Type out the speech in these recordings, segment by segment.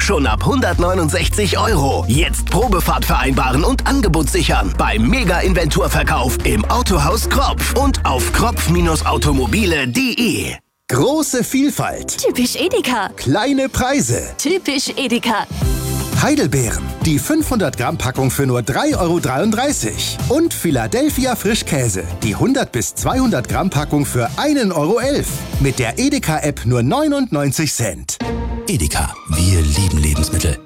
Schon ab 169 €. Jetzt Probefahrt vereinbaren und Angebot sichern. Beim Mega-Inventurverkauf im Autohaus Kropf und auf kropf-automobile.de. Große Vielfalt. Typisch Edeka. Kleine Preise. Typisch Edeka. Heidelbeeren. Die 500 Gramm Packung für nur 3,33 €. Und Philadelphia Frischkäse. Die 100 bis 200 Gramm Packung für 1,11 €. Mit der Edeka-App nur 99 Cent. Edeka. Wir lieben Lebensmittel.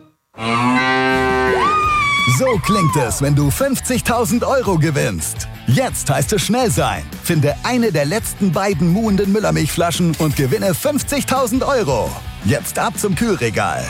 So klingt es, wenn du 50.000 € gewinnst. Jetzt heißt es schnell sein. Finde eine der letzten beiden muhenden Müllermilchflaschen und gewinne 50.000 €. Jetzt ab zum Kühlregal.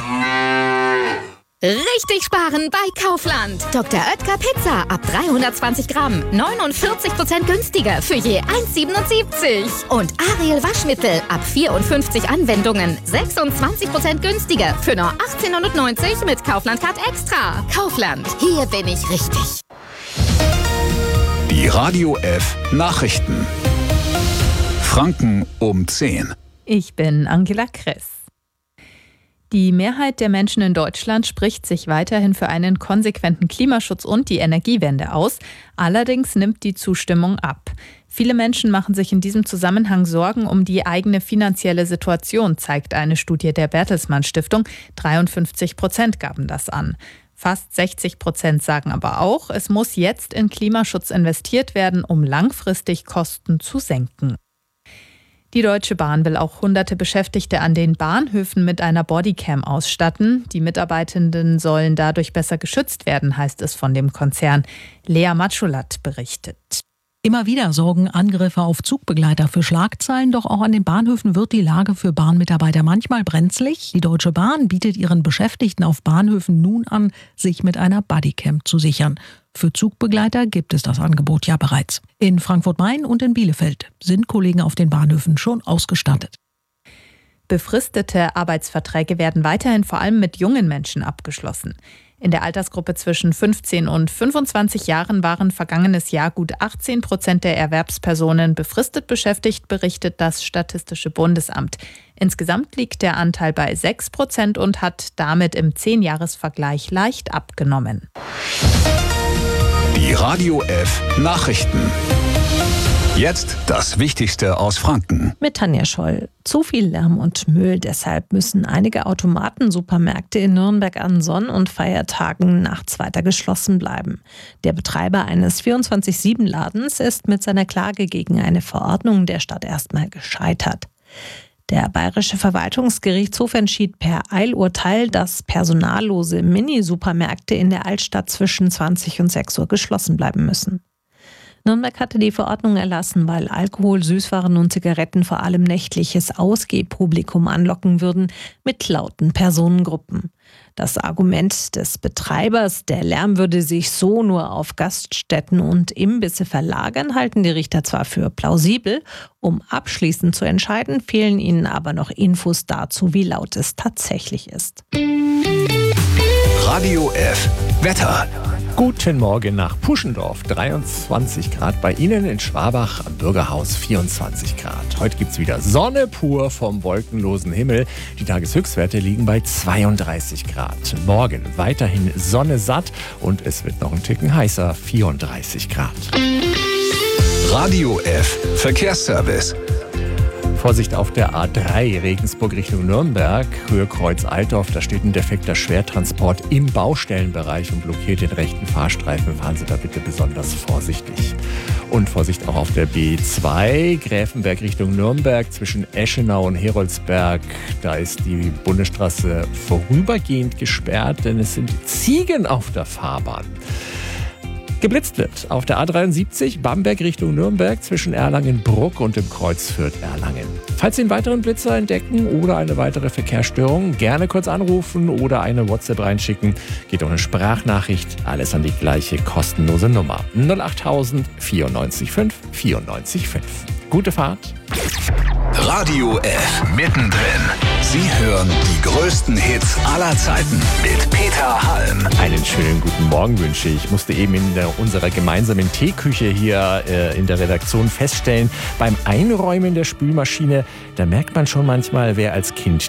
Richtig sparen bei Kaufland. Dr. Oetker Pizza ab 320 Gramm. 49% günstiger für je 1,77. Und Ariel Waschmittel ab 54 Anwendungen. 26% günstiger für nur 18,90 € mit Kaufland Card Extra. Kaufland, hier bin ich richtig. Die Radio F Nachrichten. Franken um 10. Ich bin Angela Kress. Die Mehrheit der Menschen in Deutschland spricht sich weiterhin für einen konsequenten Klimaschutz und die Energiewende aus. Allerdings nimmt die Zustimmung ab. Viele Menschen machen sich in diesem Zusammenhang Sorgen um die eigene finanzielle Situation, zeigt eine Studie der Bertelsmann Stiftung. 53% gaben das an. Fast 60% sagen aber auch, es muss jetzt in Klimaschutz investiert werden, um langfristig Kosten zu senken. Die Deutsche Bahn will auch hunderte Beschäftigte an den Bahnhöfen mit einer Bodycam ausstatten. Die Mitarbeitenden sollen dadurch besser geschützt werden, heißt es von dem Konzern. Lea Matschulat berichtet. Immer wieder sorgen Angriffe auf Zugbegleiter für Schlagzeilen, doch auch an den Bahnhöfen wird die Lage für Bahnmitarbeiter manchmal brenzlig. Die Deutsche Bahn bietet ihren Beschäftigten auf Bahnhöfen nun an, sich mit einer Bodycam zu sichern. Für Zugbegleiter gibt es das Angebot ja bereits. In Frankfurt-Main und in Bielefeld sind Kollegen auf den Bahnhöfen schon ausgestattet. Befristete Arbeitsverträge werden weiterhin vor allem mit jungen Menschen abgeschlossen. In der Altersgruppe zwischen 15 und 25 Jahren waren vergangenes Jahr gut 18% der Erwerbspersonen befristet beschäftigt, berichtet das Statistische Bundesamt. Insgesamt liegt der Anteil bei 6% und hat damit im 10-Jahres-Vergleich leicht abgenommen. Die Radio F Nachrichten. Jetzt das Wichtigste aus Franken. Mit Tanja Scholl. Zu viel Lärm und Müll. Deshalb müssen einige Automatensupermärkte in Nürnberg an Sonn- und Feiertagen nachts weiter geschlossen bleiben. Der Betreiber eines 24/7-Ladens ist mit seiner Klage gegen eine Verordnung der Stadt erstmal gescheitert. Der Bayerische Verwaltungsgerichtshof entschied per Eilurteil, dass personallose Mini-Supermärkte in der Altstadt zwischen 20 und 6 Uhr geschlossen bleiben müssen. Nürnberg hatte die Verordnung erlassen, weil Alkohol, Süßwaren und Zigaretten vor allem nächtliches Ausgehpublikum anlocken würden mit lauten Personengruppen. Das Argument des Betreibers, der Lärm würde sich so nur auf Gaststätten und Imbisse verlagern, halten die Richter zwar für plausibel. Um abschließend zu entscheiden, fehlen ihnen aber noch Infos dazu, wie laut es tatsächlich ist. Radio F Wetter. Guten Morgen nach Puschendorf, 23 Grad. Bei Ihnen in Schwabach am Bürgerhaus 24 Grad. Heute gibt es wieder Sonne pur vom wolkenlosen Himmel. Die Tageshöchstwerte liegen bei 32 Grad. Morgen weiterhin Sonne satt und es wird noch ein Ticken heißer, 34 Grad. Radio F Verkehrsservice. Vorsicht auf der A3 Regensburg Richtung Nürnberg, Höhe Kreuz Altdorf. Da steht ein defekter Schwertransport im Baustellenbereich und blockiert den rechten Fahrstreifen. Fahren Sie da bitte besonders vorsichtig. Und Vorsicht auch auf der B2 Gräfenberg Richtung Nürnberg zwischen Eschenau und Heroldsberg. Da ist die Bundesstraße vorübergehend gesperrt, denn es sind Ziegen auf der Fahrbahn. Geblitzt wird auf der A73 Bamberg Richtung Nürnberg zwischen Erlangen-Bruck und dem Kreuz Fürth-Erlangen. Falls Sie einen weiteren Blitzer entdecken oder eine weitere Verkehrsstörung, gerne kurz anrufen oder eine WhatsApp reinschicken. Geht um eine Sprachnachricht, alles an die gleiche kostenlose Nummer. 08000 94 5 94 5. Gute Fahrt. Radio F mittendrin. Sie hören die größten Hits aller Zeiten mit Peter Halm. Einen schönen guten Morgen wünsche ich. Ich musste eben in unserer gemeinsamen Teeküche hier in der Redaktion feststellen, beim Einräumen der Spülmaschine, da merkt man schon manchmal, wer als Kind